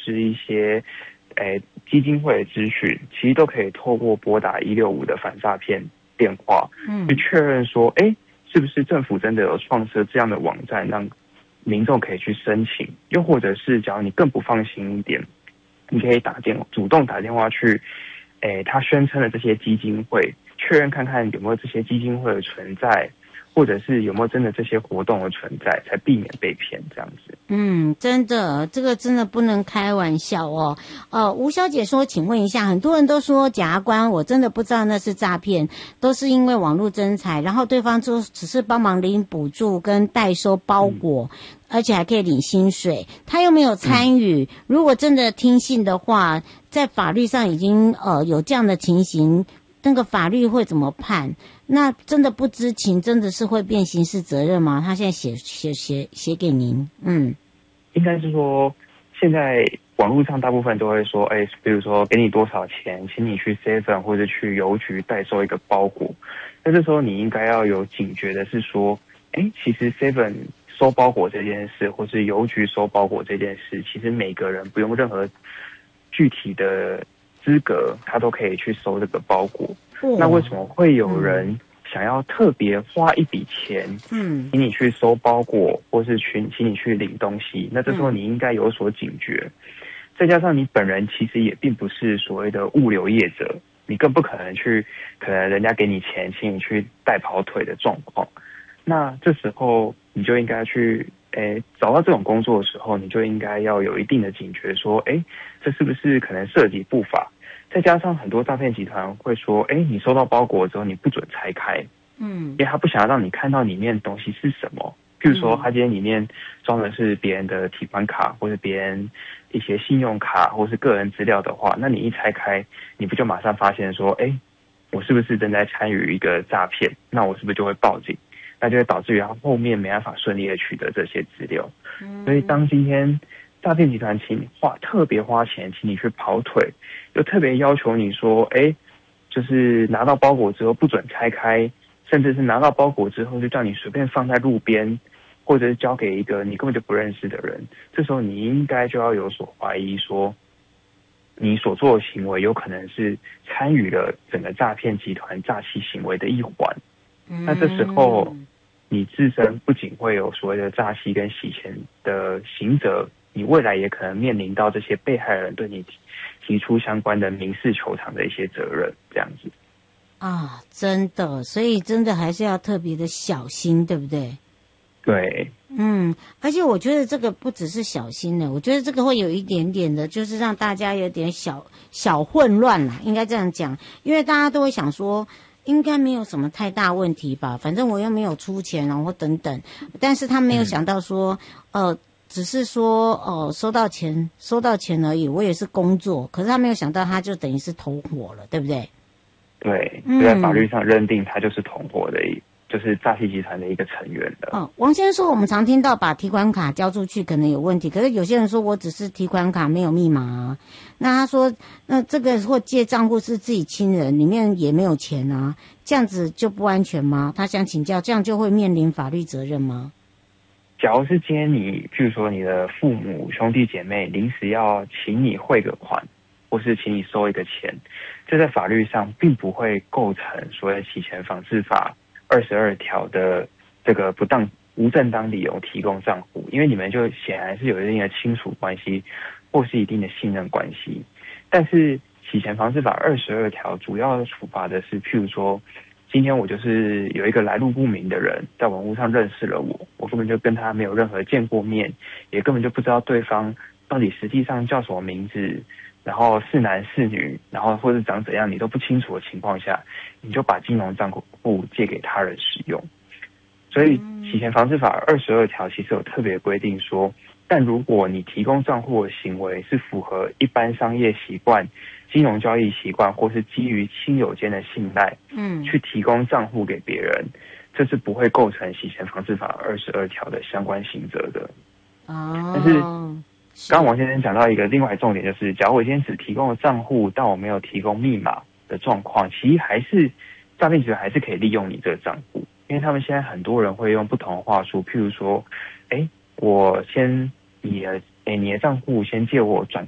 是一些基金会的资讯，其实都可以透过拨打165的反诈骗电话，去确认说，是不是政府真的有创设这样的网站，让民众可以去申请，又或者是假如你更不放心一点，你可以主动打电话去，他宣称的这些基金会，确认看看有没有这些基金会的存在，或者是有没有真的这些活动的存在，才避免被骗这样子。 真的，这个真的不能开玩笑哦。吴小姐说，请问一下，很多人都说检察官，我真的不知道那是诈骗，都是因为网络征才，然后对方就只是帮忙领补助跟代收包裹，而且还可以领薪水，他又没有参与。如果真的听信的话，在法律上已经有这样的情形，那个法律会怎么判？那真的不知情，真的是会变刑事责任吗？他现在写给您， 应该是说，现在网络上大部分都会说，比如说给你多少钱，请你去 7 或者去邮局代收一个包裹。那这时候你应该要有警觉的是说，其实 7 收包裹这件事，或是邮局收包裹这件事，其实每个人不用任何具体的资格，他都可以去收这个包裹。那为什么会有人想要特别花一笔钱，请你去收包裹，或是请你去领东西？那这时候你应该有所警觉。再加上你本人其实也并不是所谓的物流业者，你更不可能可能人家给你钱，请你去带跑腿的状况。那这时候你就应该去，找到这种工作的时候，你就应该要有一定的警觉，说，这是不是可能涉及不法？再加上很多诈骗集团会说，你收到包裹之后你不准拆开，因为他不想要让你看到里面东西是什么。譬如说，他今天里面装的是别人的提款卡，或者别人一些信用卡，或是个人资料的话，那你一拆开，你不就马上发现说，我是不是正在参与一个诈骗？那我是不是就会报警？那就会导致于他后面没办法顺利的取得这些资料。所以当今天诈骗集团特别花钱请你去跑腿，又特别要求你说，就是拿到包裹之后不准拆开，甚至是拿到包裹之后就叫你随便放在路边，或者是交给一个你根本就不认识的人。这时候你应该就要有所怀疑，说你所做的行为有可能是参与了整个诈骗集团诈欺行为的一环。那这时候你自身不仅会有所谓的诈欺跟洗钱的刑责，你未来也可能面临到这些被害人对你提出相关的民事求偿的一些责任，这样子。 真的，所以真的还是要特别的小心，对不对？ 对， 而且我觉得这个不只是小心的，我觉得这个会有一点点的，就是让大家有点小混乱啦，应该这样讲，因为大家都会想说，应该没有什么太大问题吧，反正我又没有出钱，然后等等，但是他没有想到说，只是说收到钱而已，我也是工作，可是他没有想到他就等于是同伙了，对不对？ 对，就在法律上认定他就是同伙的就是诈欺集团的一个成员的。 王先生说，我们常听到把提款卡交出去可能有问题，可是有些人说我只是提款卡没有密码啊。那他说，那这个或借账户是自己亲人，里面也没有钱啊，这样子就不安全吗？他想请教，这样就会面临法律责任吗？ 假如是今天你，譬如说你的父母兄弟姐妹临时要请你汇个款，或是请你收一个钱，这在法律上并不会构成所谓洗钱防治法22条的这个无正当理由提供账户，因为你们就显然是有一定的亲属关系或是一定的信任关系。但是洗钱防治法22条主要处罚的是，譬如说今天我就是有一个来路不明的人在网络上认识了我根本就跟他没有任何见过面，也根本就不知道对方到底实际上叫什么名字，然后是男是女，然后或是长怎样你都不清楚的情况下，你就把金融账户借给他人使用。所以洗钱防治法22条其实有特别规定说，但如果你提供账户的行为是符合一般商业习惯、金融交易习惯，或是基于亲友间的信赖，去提供账户给别人，这是不会构成洗钱防治法22条的相关刑责的。但是刚刚王先生讲到一个另外重点，就是假如我今天只提供了账户，但我没有提供密码的状况，其实还是诈骗集团还是可以利用你这个账户，因为他们现在很多人会用不同的话术，譬如说，我先你的账户先借我转